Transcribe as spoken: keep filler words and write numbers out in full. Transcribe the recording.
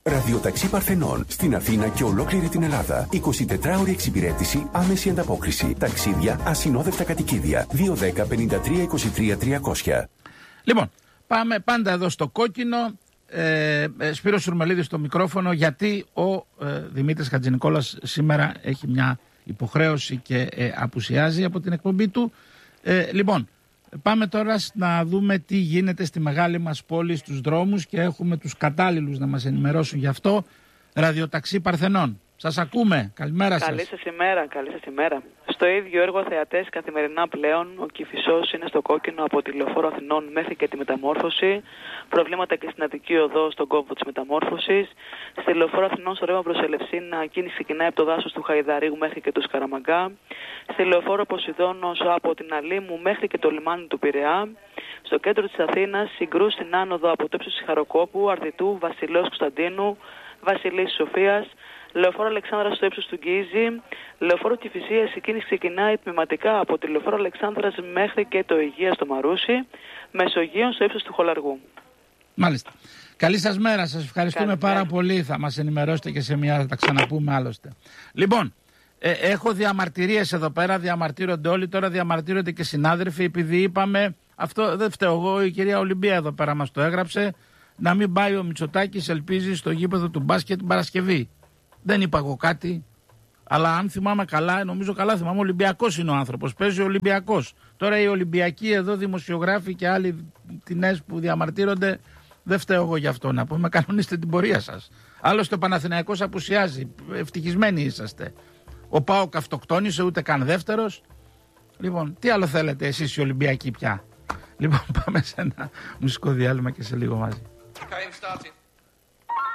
Ραδιοταξί Παρθενών. Στην Αθήνα και ολόκληρη την Ελλάδα. εικοσιτετράωρη εξυπηρέτηση, άμεση ανταπόκριση. Ταξίδια, ασυνόδευτα κατοικίδια. δύο δέκα πενήντα τρία είκοσι τρία τριακόσια. Λοιπόν, πάμε πάντα εδώ στο κόκκινο. Ε, ε, Σπύρος Σουρμελίδης στο μικρόφωνο, γιατί ο ε, Δημήτρης Χατζηνικόλας σήμερα έχει μια υποχρέωση και ε, απουσιάζει από την εκπομπή του. Ε, λοιπόν, πάμε τώρα να δούμε τι γίνεται στη μεγάλη μας πόλη, στους δρόμους, και έχουμε τους κατάλληλους να μας ενημερώσουν γι' αυτό. Ραδιοταξί Παρθενών. Σας ακούμε. Καλημέρα σας. Καλή σας ημέρα, καλή σας ημέρα. Στο ίδιο έργο θεατές καθημερινά πλέον, ο Κηφισός είναι στο κόκκινο από τη Λεωφόρο Αθηνών μέχρι και τη Μεταμόρφωση. Προβλήματα και στην Αττική Οδό στον κόμβο της Μεταμόρφωσης. Στη Λεωφόρο Αθηνών στο ρεύμα προς Ελευσίνα, κίνηση ξεκινάει από το δάσος του Χαϊδαρίου μέχρι και του Σκαραμαγκά. Στη Λεωφόρο Ποσειδώνος από την Αλήμου μέχρι και το λιμάνι του Πειραιά. Στο κέντρο της Αθήνας, συγκρούσεις στην άνοδο από το ύψος της Χαροκόπου, Αρδιτού, Βασιλέως Κωνσταντίνου, Βασιλής Σοφίας. Λεωφόρο Αλεξάνδρας στο ύψος του Γκίζη. Λεωφόρο Κηφισίας, η κίνηση ξεκινάει τμηματικά από τη Λεωφόρο Αλεξάνδρας μέχρι και το Αιγεία στο Μαρούσι. Μεσογείων στο ύψος του Χολαργού. Μάλιστα. Καλή σας μέρα. Σας ευχαριστούμε Καλή πάρα μέρα. πολύ. Θα μας ενημερώσετε και σε μια, θα τα ξαναπούμε άλλωστε. Λοιπόν, ε, έχω διαμαρτυρίες εδώ πέρα. Διαμαρτύρονται όλοι. Τώρα διαμαρτύρονται και συνάδελφοι, επειδή είπαμε, αυτό δεν φταίω εγώ, η κυρία Ολυμπία εδώ πέρα μας το έγραψε, να μην πάει ο Μητσοτάκης, ελπίζει, στο γήπεδο του μπάσκετ την Παρασκευή. Δεν είπα εγώ κάτι, αλλά αν θυμάμαι καλά, νομίζω καλά θυμάμαι, Ολυμπιακός είναι ο άνθρωπος, παίζει ο Ολυμπιακός. Τώρα οι Ολυμπιακοί εδώ, δημοσιογράφοι και άλλοι τινές που διαμαρτύρονται, δεν φταίω εγώ γι' αυτό. Να πούμε, κανονίστε την πορεία σας. Άλλωστε ο Παναθηναϊκός απουσιάζει, ευτυχισμένοι είσαστε. Ο ΠΑΟΚ αυτοκτόνησε, ούτε καν δεύτερος. Λοιπόν, τι άλλο θέλετε εσείς οι Ολυμπιακοί πια? Λοιπόν, πάμε σε ένα μουσικό διάλειμμα και σε λίγο μαζί. Okay,